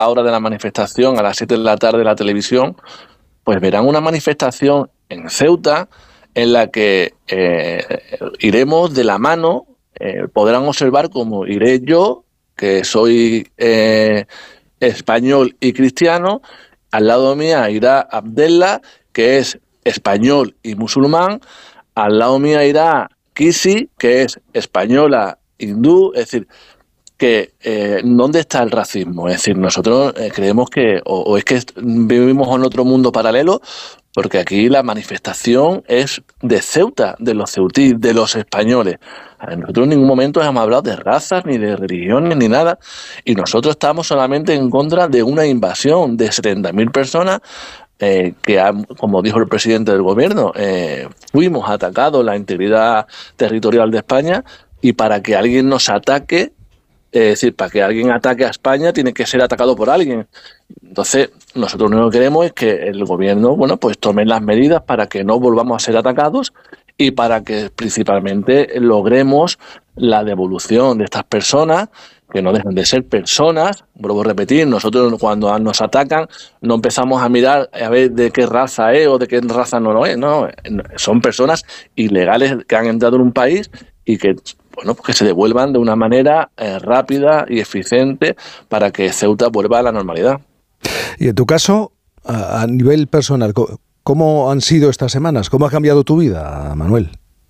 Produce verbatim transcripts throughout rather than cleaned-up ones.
hora de la manifestación, a las siete de la tarde, la televisión, pues verán una manifestación en Ceuta en la que eh, iremos de la mano, eh, podrán observar cómo iré yo, que soy eh, español y cristiano, al lado mía irá Abdella, que es español y musulmán, al lado mía irá Kisi, que es española, hindú, es decir, que eh, ¿dónde está el racismo? Es decir, nosotros eh, creemos que o, o es que vivimos en otro mundo paralelo, porque aquí la manifestación es de Ceuta, de los ceutíes, de los españoles. Nosotros en ningún momento hemos hablado de razas, ni de religiones, ni nada, y nosotros estamos solamente en contra de una invasión de setenta mil personas eh, que, han, como dijo el presidente del gobierno, eh, fuimos atacados la integridad territorial de España, y para que alguien nos ataque, es decir, para que alguien ataque a España tiene que ser atacado por alguien. Entonces, nosotros lo único que queremos es que el gobierno, bueno, pues tome las medidas para que no volvamos a ser atacados y para que principalmente logremos la devolución de estas personas, que no dejan de ser personas. Vuelvo a repetir, nosotros cuando nos atacan no empezamos a mirar a ver de qué raza es o de qué raza no lo es, no, son personas ilegales que han entrado en un país y que, bueno, pues que se devuelvan de una manera eh, rápida y eficiente para que Ceuta vuelva a la normalidad. Y en tu caso, a, a nivel personal, ¿cómo han sido estas semanas? ¿Cómo ha cambiado tu vida, Manuel?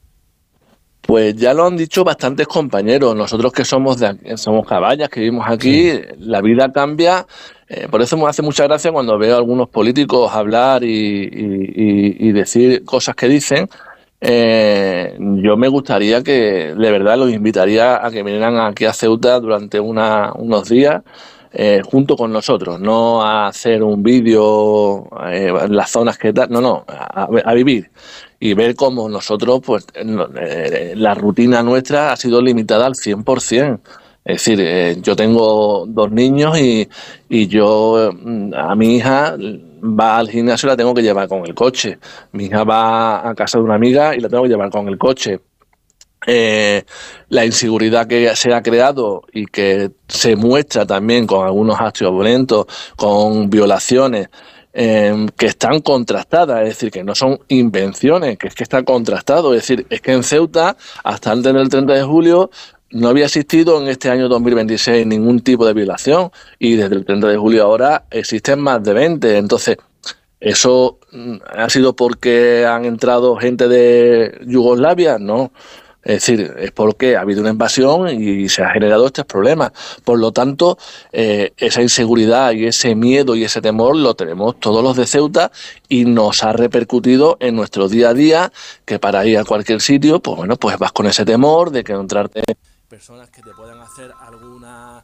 Pues ya lo han dicho bastantes compañeros. Nosotros que somos de aquí, somos caballas, que vivimos aquí, sí. La vida cambia. Eh, por eso me hace mucha gracia cuando veo a algunos políticos hablar y, y, y, y decir cosas que dicen. Eh, yo me gustaría que, de verdad, los invitaría a que vinieran aquí a Ceuta durante una, unos días eh, junto con nosotros, no a hacer un vídeo eh, en las zonas que tal, no, no, a, a vivir y ver cómo nosotros, pues, eh, la rutina nuestra ha sido limitada al cien por ciento. Es decir, eh, yo tengo dos niños y, y yo a mi hija va al gimnasio y la tengo que llevar con el coche. Mi hija va a casa de una amiga y la tengo que llevar con el coche. Eh, la inseguridad que se ha creado y que se muestra también con algunos actos violentos, con violaciones, eh, que están contrastadas, es decir, que no son invenciones, que es que está contrastado. Es decir, es que en Ceuta, hasta antes del treinta de julio, no había existido en este año dos mil veintiséis ningún tipo de violación y desde el treinta de julio ahora existen más de veinte. Entonces, ¿eso ha sido porque han entrado gente de Yugoslavia? No. Es decir, es porque ha habido una invasión y se ha generado estos problemas. Por lo tanto, eh, esa inseguridad y ese miedo y ese temor lo tenemos todos los de Ceuta y nos ha repercutido en nuestro día a día, que para ir a cualquier sitio, pues bueno, pues vas con ese temor de que encontrarte personas que te puedan hacer alguna,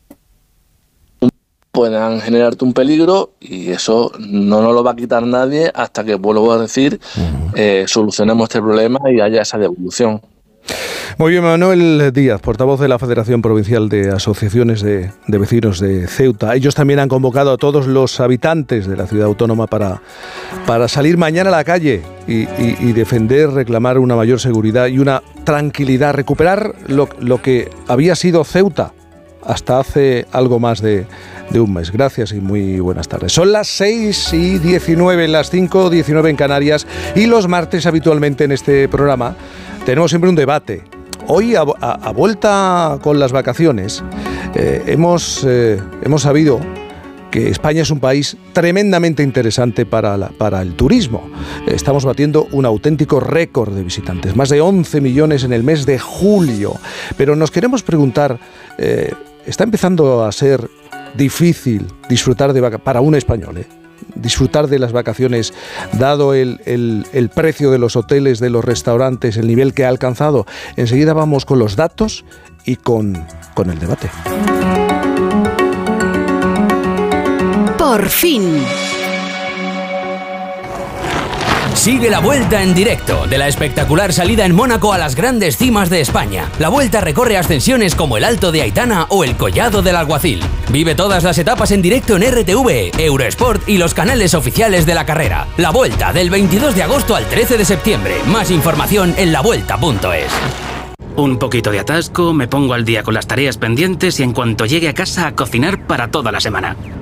puedan generarte un peligro, y eso no nos lo va a quitar nadie hasta que, vuelvo a decir, eh, solucionemos este problema y haya esa devolución. Muy bien, Manuel Díaz, portavoz de la Federación Provincial de Asociaciones de, de Vecinos de Ceuta. Ellos también han convocado a todos los habitantes de la ciudad autónoma para, para salir mañana a la calle y, y, y defender, reclamar una mayor seguridad y una tranquilidad, recuperar lo, lo que había sido Ceuta hasta hace algo más de, de un mes. Gracias y muy buenas tardes. Son las seis y diecinueve, las cinco y diecinueve en Canarias, y los martes habitualmente en este programa tenemos siempre un debate. Hoy, a, a, a vuelta con las vacaciones, eh, hemos, eh, hemos sabido que España es un país tremendamente interesante para, la, para el turismo. Estamos batiendo un auténtico récord de visitantes, más de once millones en el mes de julio. Pero nos queremos preguntar, eh, ¿está empezando a ser difícil disfrutar de vacaciones para un español, eh? disfrutar de las vacaciones, dado el, el, el precio de los hoteles, de los restaurantes, el nivel que ha alcanzado? Enseguida vamos con los datos y con, con el debate. Por fin. Sigue la Vuelta en directo, de la espectacular salida en Mónaco a las grandes cimas de España. La Vuelta recorre ascensiones como el Alto de Aitana o el Collado del Alguacil. Vive todas las etapas en directo en R T V, Eurosport y los canales oficiales de la carrera. La Vuelta, del veintidós de agosto al trece de septiembre. Más información en la vuelta punto es. Un poquito de atasco, me pongo al día con las tareas pendientes y en cuanto llegue a casa a cocinar para toda la semana.